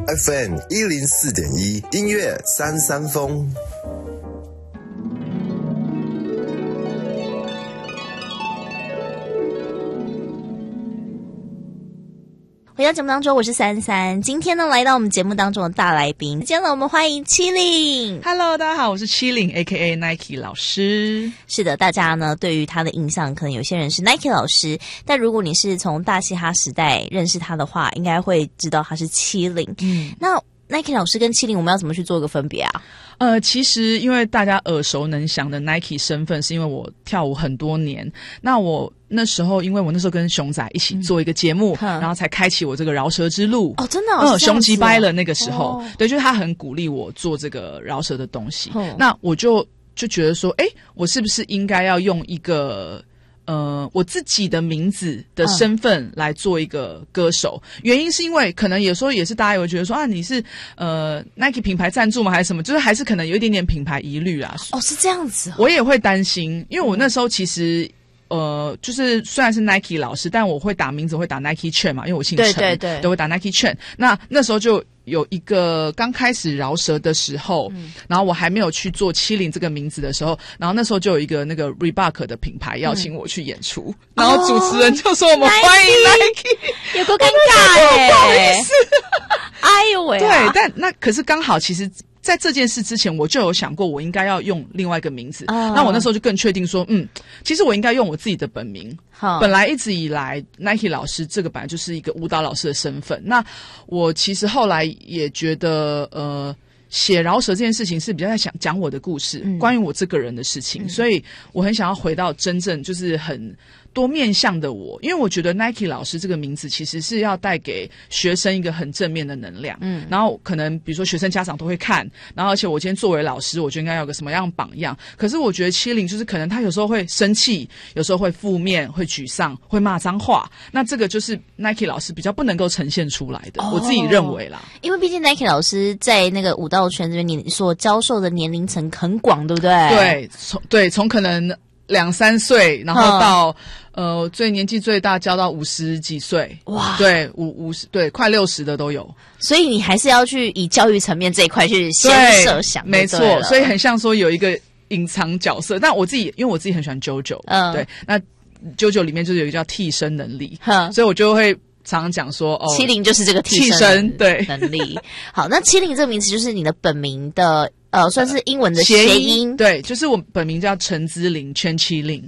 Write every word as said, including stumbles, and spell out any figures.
F M 一零四点一，音乐三三风。 回到节目当中，我是三三。今天呢，来到我们节目当中的大来宾，今天呢，我们欢迎七零。 Hello， 大家好，我是七零 ，A K A Nike 老师。 是的，大家呢对于他的印象，可能有些人是 Nike 老师，但如果你是从大嘻哈时代认识他的话，应该会知道他是七零。嗯，那 Nike 老师跟七零，我们要怎么去做一个分别啊？ 呃，其实因为大家耳熟能详的 Nike 身份，是因为我跳舞很多年。那我那时候，因为我那时候跟熊仔一起做一个节目，嗯、然后才开启我这个饶舌之路。 哦，真的、哦， 嗯，熊吉掰了那个时候， 哦、 对，就是他很鼓励我做这个饶舌的东西。 哦、 那我就就觉得说，哎，我是不是应该要用一个。呃，我自己的名字的身份来做一个歌手，嗯、原因是因为可能有时候也是大家会觉得说啊，你是呃 Nike 品牌赞助吗，还是什么？就是还是可能有一点点品牌疑虑啦。 哦，是这样子、哦。 我也会担心，因为我那时候其实。呃，就是虽然是 Nike 老师，但我会打名字，会打 Nike Chen 嘛，因为我姓陈， 对对对， 都会打 Nike Chen。那那时候就有一个刚开始饶舌的时候，嗯、然后我还没有去做七零这个名字的时候，然后那时候就有一个那个 Reebok 的品牌邀请我去演出，嗯、然后主持人就说我们欢迎 Nike， 有够尴尬耶， 不好意思， 哎呦喂、 啊，对，但那可是刚好其实。在这件事之前，我就有想过，我应该要用另外一个名字。Oh. 那我那时候就更确定说，嗯，其实我应该用我自己的本名。Oh. 本来一直以来 ，Nike 老师这个本来就是一个舞蹈老师的身份。那我其实后来也觉得，呃，写饶舌这件事情是比较在想讲我的故事，嗯、关于我这个人的事情，嗯、所以我很想要回到真正就是很。多面向的我，因为我觉得 Nike 老师这个名字其实是要带给学生一个很正面的能量，嗯，然后可能比如说学生家长都会看，然后而且我今天作为老师，我就应该有个什么样榜样。可是我觉得七零就是可能他有时候会生气，有时候会负面，会沮丧，会骂脏话，那这个就是 Nike 老师比较不能够呈现出来的，哦、我自己认为啦。 因为毕竟 Nike 老师在那个舞蹈圈这边，你所教授的年龄层很广，对不对？ 对，从对从可能两三岁，然后到。嗯呃，最年纪最大教到五十几岁，哇，对，五五十，对，快六十的都有。 所以你还是要去以教育层面这一块去先设想， 没错。所以很像说有一个隐藏角色，但我自己因为我自己很喜欢 JoJo， 嗯，对，那 JoJo 里面就是有一个叫替身能力，嗯、所以我就会常常讲说，哦， 七零就是这个替身对能力。好，那七零这个名词就是你的本名的。呃，算是英文的谐音， 对，就是我本名叫陈姿玲，圈七零。